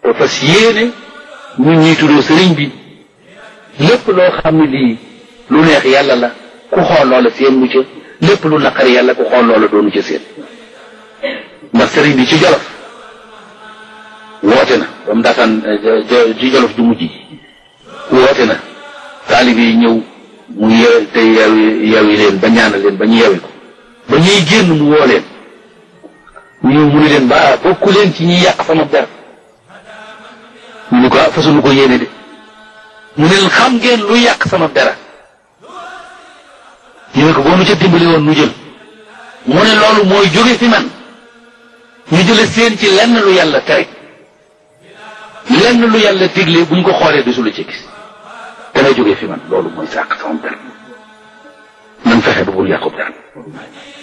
te fas yéene ñun ñuy tuddoo sëriñ bi lépp loo xam ne lii lu neex yàlla la ku xool loola seen mu ca lépp lu naqari yàlla ku xool loola doonu ca seen ndax sëriñ bi ci Jolof woote na ba mu daataan ci Jolof ju mujj woote na taalibe yi ñëw mu yew te yewi leen ba ñaanal leen ba ñu yewi ko ba ñuy génn mu woo leen ñu mu ne leen ba bokku leen ci ñuy yàq sama der ñu ne ko fasunu ko yéene de mu ne leen xam ngeen lu yàq sama dara ñu ne ko boo nu ca dimbali woon nu jël mu ne loolu mooy jóge fi man ñu jële seen ci lenn lu yàlla tere lenn lu yàlla digle buñ ko xoolee du su la ci gis dana jóge fi man loolu mooy sàq sama dara man fexe ba bul yàqub dara